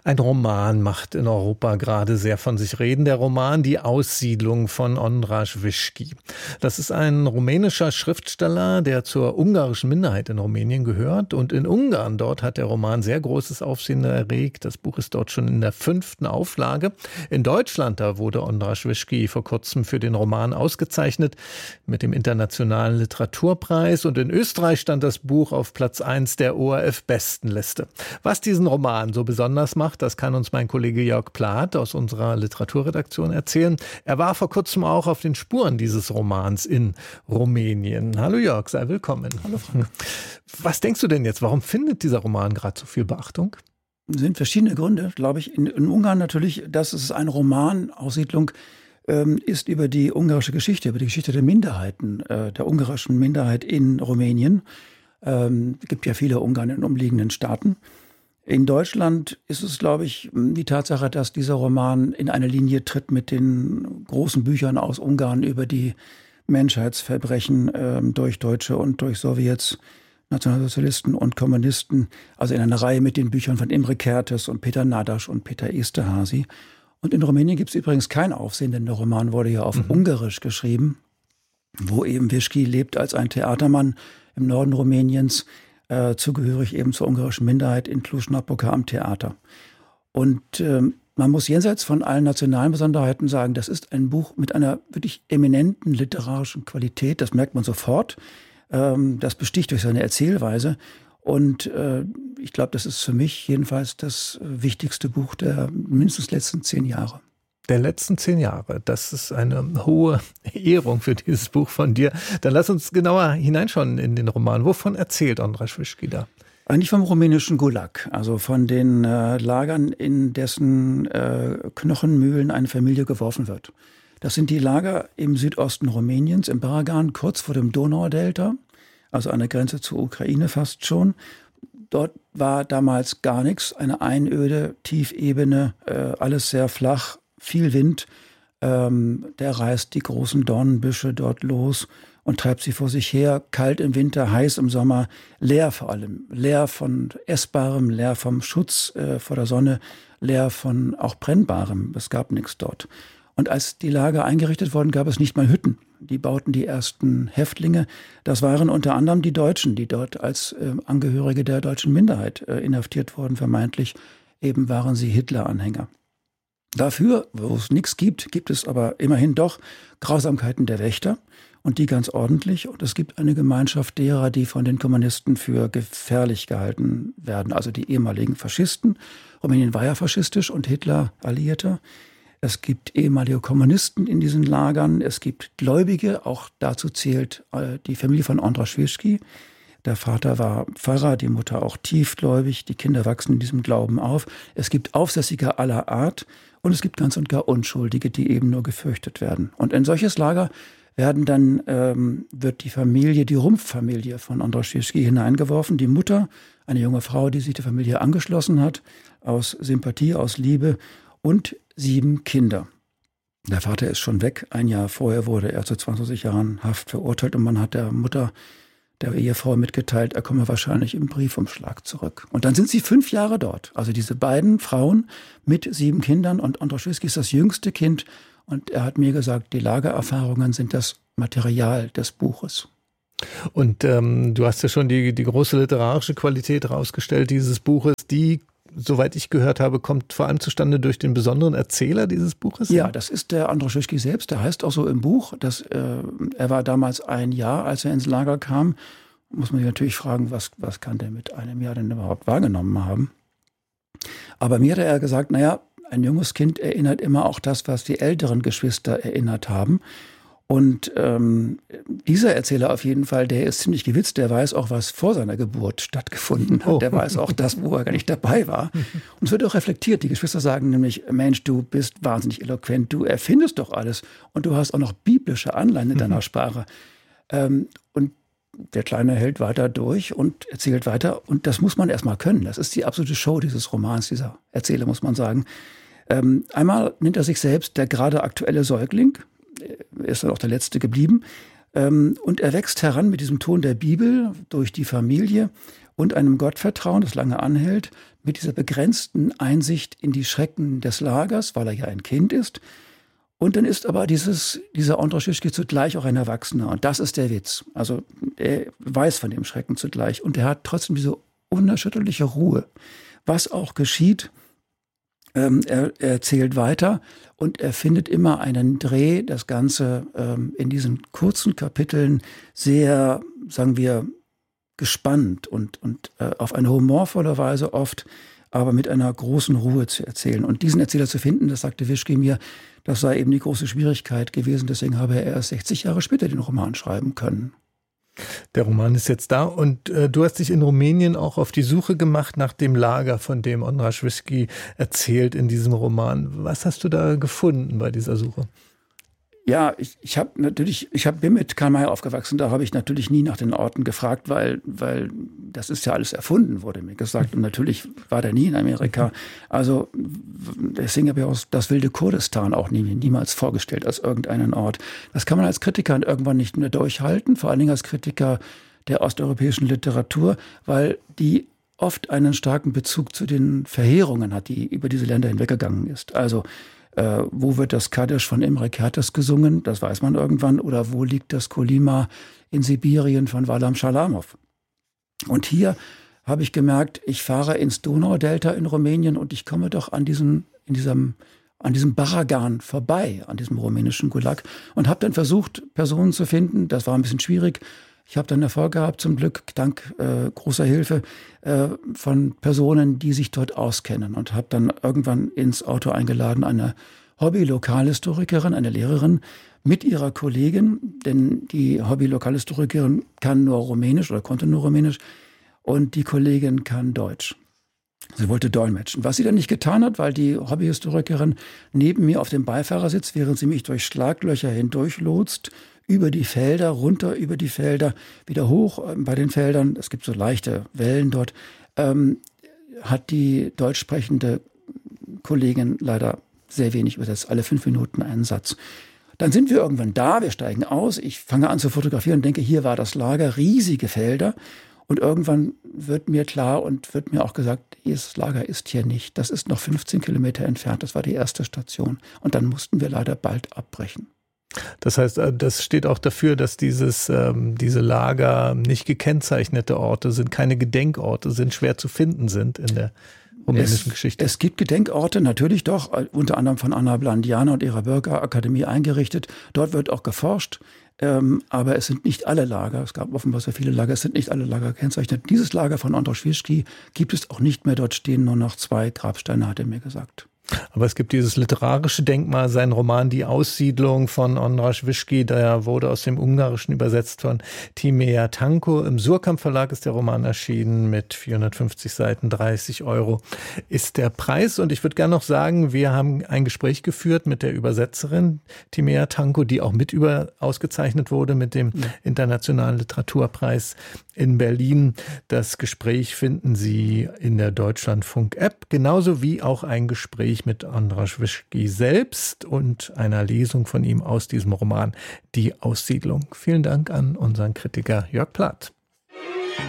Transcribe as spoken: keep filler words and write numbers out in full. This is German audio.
Ein Roman macht in Europa gerade sehr von sich reden. Der Roman Die Aussiedlung von András Vizsgyi. Das ist ein rumänischer Schriftsteller, der zur ungarischen Minderheit in Rumänien gehört. Und in Ungarn, dort hat der Roman sehr großes Aufsehen erregt. Das Buch ist dort schon in der fünften Auflage. In Deutschland, da wurde András Vizsgyi vor kurzem für den Roman ausgezeichnet mit dem Internationalen Literaturpreis. Und in Österreich stand das Buch auf Platz eins der O R F-Bestenliste. Was diesen Roman so besonders macht, das kann uns mein Kollege Jörg Plath aus unserer Literaturredaktion erzählen. Er war vor kurzem auch auf den Spuren dieses Romans in Rumänien. Hallo Jörg, sei willkommen. Hallo Frank. Was denkst du denn jetzt, warum findet dieser Roman gerade so viel Beachtung? Es sind verschiedene Gründe, glaube ich. In, in Ungarn natürlich, dass es ein Roman, Aussiedlung, ähm, ist über die ungarische Geschichte, über die Geschichte der Minderheiten, äh, der ungarischen Minderheit in Rumänien. Ähm, es gibt ja viele Ungarn in umliegenden Staaten. In Deutschland ist es, glaube ich, die Tatsache, dass dieser Roman in eine Linie tritt mit den großen Büchern aus Ungarn über die Menschheitsverbrechen äh, durch Deutsche und durch Sowjets, Nationalsozialisten und Kommunisten. Also in einer Reihe mit den Büchern von Imre Kertész und Peter Nadasch und Peter Esterházy. Und in Rumänien gibt es übrigens kein Aufsehen, denn der Roman wurde ja auf mhm. Ungarisch geschrieben, wo eben Vizsgyi lebt als ein Theatermann im Norden Rumäniens, Äh, zugehörig eben zur ungarischen Minderheit in Cluj-Napoca am Theater. Und äh, man muss jenseits von allen nationalen Besonderheiten sagen, das ist ein Buch mit einer wirklich eminenten literarischen Qualität, das merkt man sofort. Ähm, das besticht durch seine Erzählweise. Und äh, ich glaube, das ist für mich jedenfalls das wichtigste Buch der mindestens letzten zehn Jahre. Der letzten zehn Jahre. Das ist eine hohe Ehrung für dieses Buch von dir. Dann lass uns genauer hineinschauen in den Roman. Wovon erzählt András Vizsgyi da? Eigentlich vom rumänischen Gulag, also von den äh, Lagern, in dessen äh, Knochenmühlen eine Familie geworfen wird. Das sind die Lager im Südosten Rumäniens, im Baragan, kurz vor dem Donaudelta, also an der Grenze zur Ukraine fast schon. Dort war damals gar nichts, eine Einöde, Tiefebene, äh, alles sehr flach, viel Wind, ähm, der reißt die großen Dornenbüsche dort los und treibt sie vor sich her, kalt im Winter, heiß im Sommer, leer vor allem, leer von Essbarem, leer vom Schutz äh, vor der Sonne, leer von auch Brennbarem, es gab nichts dort. Und als die Lager eingerichtet wurden, gab es nicht mal Hütten. Die bauten die ersten Häftlinge. Das waren unter anderem die Deutschen, die dort als äh, Angehörige der deutschen Minderheit äh, inhaftiert wurden, vermeintlich. Eben waren sie Hitler-Anhänger. Dafür, wo es nichts gibt, gibt es aber immerhin doch Grausamkeiten der Wächter und die ganz ordentlich. Und es gibt eine Gemeinschaft derer, die von den Kommunisten für gefährlich gehalten werden, also die ehemaligen Faschisten. Rumänien war ja faschistisch und Hitler Alliierter. Es gibt ehemalige Kommunisten in diesen Lagern. Es gibt Gläubige, auch dazu zählt die Familie von András Vizsgyi. Der Vater war Pfarrer, die Mutter auch tiefgläubig. Die Kinder wachsen in diesem Glauben auf. Es gibt Aufsässige aller Art und es gibt ganz und gar Unschuldige, die eben nur gefürchtet werden. Und in solches Lager werden dann, ähm, wird die Familie, die Rumpffamilie von András Vizsgyi hineingeworfen. Die Mutter, eine junge Frau, die sich der Familie angeschlossen hat, aus Sympathie, aus Liebe und sieben Kinder. Der Vater ist schon weg. Ein Jahr vorher wurde er zu zweiundzwanzig Jahren Haft verurteilt und man hat der Mutter, der Ehefrau mitgeteilt, er komme wahrscheinlich im Briefumschlag zurück. Und dann sind sie fünf Jahre dort. Also diese beiden Frauen mit sieben Kindern und András Vizsgyi ist das jüngste Kind. Und er hat mir gesagt, die Lagererfahrungen sind das Material des Buches. Und ähm, du hast ja schon die, die große literarische Qualität herausgestellt dieses Buches. Die, soweit ich gehört habe, kommt vor allem zustande durch den besonderen Erzähler dieses Buches? Ja, das ist der András Vizsgyi selbst. Der heißt auch so im Buch, dass äh, er war damals ein Jahr, als er ins Lager kam. Muss man sich natürlich fragen, was, was kann der mit einem Jahr denn überhaupt wahrgenommen haben? Aber mir hat er gesagt, naja, ein junges Kind erinnert immer auch das, was die älteren Geschwister erinnert haben. Und ähm, dieser Erzähler auf jeden Fall, der ist ziemlich gewitzt, der weiß auch, was vor seiner Geburt stattgefunden hat. Oh. Der weiß auch das, wo er gar nicht dabei war. Und es wird auch reflektiert. Die Geschwister sagen nämlich, Mensch, du bist wahnsinnig eloquent, du erfindest doch alles. Und du hast auch noch biblische Anleihen in deiner Sprache. Ähm, und der Kleine hält weiter durch und erzählt weiter. Und das muss man erstmal können. Das ist die absolute Show dieses Romans, dieser Erzähler, muss man sagen. Ähm, einmal nennt er sich selbst der gerade aktuelle Säugling. Er ist dann auch der Letzte geblieben. Ähm, und er wächst heran mit diesem Ton der Bibel durch die Familie und einem Gottvertrauen, das lange anhält, mit dieser begrenzten Einsicht in die Schrecken des Lagers, weil er ja ein Kind ist. Und dann ist aber dieses, dieser Ondraschewski zugleich auch ein Erwachsener. Und das ist der Witz. Also er weiß von dem Schrecken zugleich. Und er hat trotzdem diese unerschütterliche Ruhe. Was auch geschieht, ähm, er, er erzählt weiter und er findet immer einen Dreh, das Ganze ähm, in diesen kurzen Kapiteln sehr, sagen wir, gespannt und, und äh, auf eine humorvolle Weise oft, aber mit einer großen Ruhe zu erzählen. Und diesen Erzähler zu finden, das sagte Wischki mir, das sei eben die große Schwierigkeit gewesen. Deswegen habe er erst sechzig Jahre später den Roman schreiben können. Der Roman ist jetzt da und äh, du hast dich in Rumänien auch auf die Suche gemacht nach dem Lager, von dem Ondraschewski erzählt in diesem Roman. Was hast du da gefunden bei dieser Suche? Ja, ich, ich habe natürlich, ich hab, bin mit Karl May aufgewachsen, da habe ich natürlich nie nach den Orten gefragt, weil, weil das ist ja alles erfunden, wurde mir gesagt. Und natürlich war der nie in Amerika. Also deswegen habe ich auch das wilde Kurdistan auch nie, niemals vorgestellt als irgendeinen Ort. Das kann man als Kritiker irgendwann nicht mehr durchhalten, vor allen Dingen als Kritiker der osteuropäischen Literatur, weil die oft einen starken Bezug zu den Verheerungen hat, die über diese Länder hinweggegangen ist. Also Äh, wo wird das Kaddisch von Imre Kertész gesungen? Das weiß man irgendwann. Oder wo liegt das Kolyma in Sibirien von Warlam Schalamow? Und hier habe ich gemerkt, ich fahre ins Donaudelta in Rumänien und ich komme doch an diesem, in diesem, an diesem Baragan vorbei, an diesem rumänischen Gulag. Und habe dann versucht, Personen zu finden. Das war ein bisschen schwierig. Ich habe dann Erfolg gehabt, zum Glück, dank äh, großer Hilfe äh, von Personen, die sich dort auskennen. Und habe dann irgendwann ins Auto eingeladen eine Hobby-Lokalhistorikerin, eine Lehrerin mit ihrer Kollegin, denn die Hobby-Lokalhistorikerin kann nur Rumänisch oder konnte nur Rumänisch und die Kollegin kann Deutsch. Sie wollte dolmetschen. Was sie dann nicht getan hat, weil die Hobbyhistorikerin neben mir auf dem Beifahrersitz, während sie mich durch Schlaglöcher hindurchlotst, über die Felder, runter über die Felder, wieder hoch äh, bei den Feldern, es gibt so leichte Wellen dort, ähm, hat die deutsch sprechende Kollegin leider sehr wenig übersetzt, alle fünf Minuten einen Satz. Dann sind wir irgendwann da, wir steigen aus, ich fange an zu fotografieren und denke, hier war das Lager, riesige Felder. Und irgendwann wird mir klar und wird mir auch gesagt, das Lager ist hier nicht. Das ist noch fünfzehn Kilometer entfernt, das war die erste Station. Und dann mussten wir leider bald abbrechen. Das heißt, das steht auch dafür, dass dieses, ähm, diese Lager nicht gekennzeichnete Orte sind, keine Gedenkorte sind, schwer zu finden sind in der rumänischen es, Geschichte. Es gibt Gedenkorte, natürlich doch, unter anderem von Anna Blandiana und ihrer Bürgerakademie eingerichtet. Dort wird auch geforscht, ähm, aber es sind nicht alle Lager. Es gab offenbar sehr viele Lager, es sind nicht alle Lager gekennzeichnet. Dieses Lager von Ondraschewski gibt es auch nicht mehr. Dort stehen nur noch zwei Grabsteine, hat er mir gesagt. Aber es gibt dieses literarische Denkmal, sein Roman Die Aussiedlung von Ondraschewski, der wurde aus dem Ungarischen übersetzt von Timea Tanko. Im Surkamp Verlag ist der Roman erschienen mit vierhundertfünfzig Seiten, dreißig Euro ist der Preis. Und ich würde gerne noch sagen, wir haben ein Gespräch geführt mit der Übersetzerin Timea Tanko, die auch mit über ausgezeichnet wurde mit dem ja. Internationalen Literaturpreis in Berlin. Das Gespräch finden Sie in der Deutschlandfunk-App, genauso wie auch ein Gespräch mit Ondraschewski selbst und einer Lesung von ihm aus diesem Roman Die Aussiedlung. Vielen Dank an unseren Kritiker Jörg Plath.